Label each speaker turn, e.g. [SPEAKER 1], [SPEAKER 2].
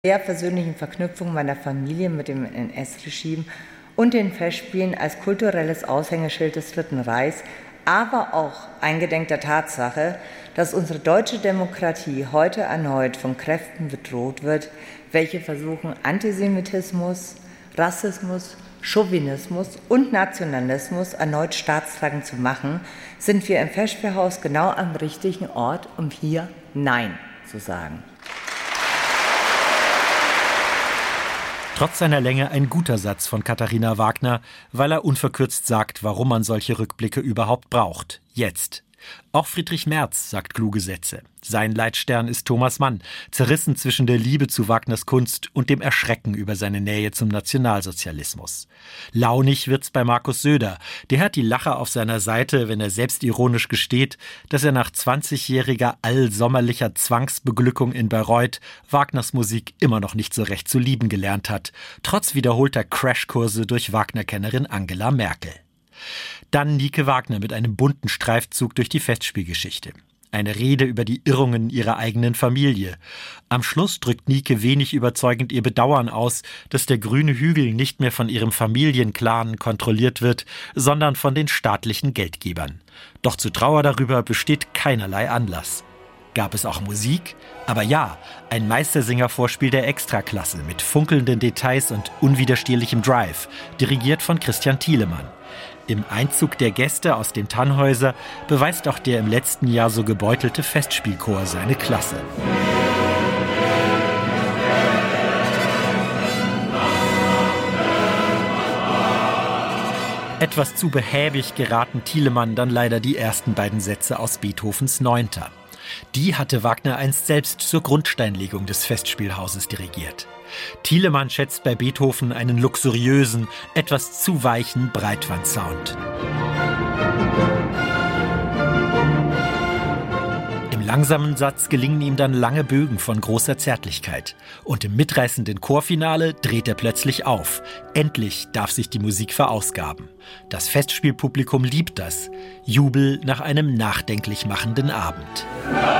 [SPEAKER 1] sehr persönlichen Verknüpfung meiner Familie mit dem NS-Regime und den Festspielen als kulturelles Aushängeschild des Dritten Reichs, aber auch eingedenk der Tatsache, dass unsere deutsche Demokratie heute erneut von Kräften bedroht wird, welche versuchen, Antisemitismus, Rassismus, Chauvinismus und Nationalismus erneut staatstragend zu machen, sind wir im Festspielhaus genau am richtigen Ort, um hier Nein zu sagen.
[SPEAKER 2] Trotz seiner Länge ein guter Satz von Katharina Wagner, weil er unverkürzt sagt, warum man solche Rückblicke überhaupt braucht. Jetzt. Auch Friedrich Merz sagt kluge Sätze. Sein Leitstern ist Thomas Mann, zerrissen zwischen der Liebe zu Wagners Kunst und dem Erschrecken über seine Nähe zum Nationalsozialismus. Launig wird's bei Markus Söder. Der hat die Lacher auf seiner Seite, wenn er selbstironisch gesteht, dass er nach 20-jähriger allsommerlicher Zwangsbeglückung in Bayreuth Wagners Musik immer noch nicht so recht zu lieben gelernt hat, trotz wiederholter Crashkurse durch Wagner-Kennerin Angela Merkel. Dann Nike Wagner mit einem bunten Streifzug durch die Festspielgeschichte. Eine Rede über die Irrungen ihrer eigenen Familie. Am Schluss drückt Nike wenig überzeugend ihr Bedauern aus, dass der grüne Hügel nicht mehr von ihrem Familienclan kontrolliert wird, sondern von den staatlichen Geldgebern. Doch zur Trauer darüber besteht keinerlei Anlass. Gab es auch Musik? Aber ja, ein Meistersinger-Vorspiel der Extraklasse mit funkelnden Details und unwiderstehlichem Drive, dirigiert von Christian Thielemann. Im Einzug der Gäste aus dem Tannhäuser beweist auch der im letzten Jahr so gebeutelte Festspielchor seine Klasse. Etwas zu behäbig geraten Thielemann dann leider die ersten beiden Sätze aus Beethovens Neunter. Die hatte Wagner einst selbst zur Grundsteinlegung des Festspielhauses dirigiert. Thielemann schätzt bei Beethoven einen luxuriösen, etwas zu weichen Breitwandsound. Im langsamen Satz gelingen ihm dann lange Bögen von großer Zärtlichkeit. Und im mitreißenden Chorfinale dreht er plötzlich auf. Endlich darf sich die Musik verausgaben. Das Festspielpublikum liebt das. Jubel nach einem nachdenklich machenden Abend.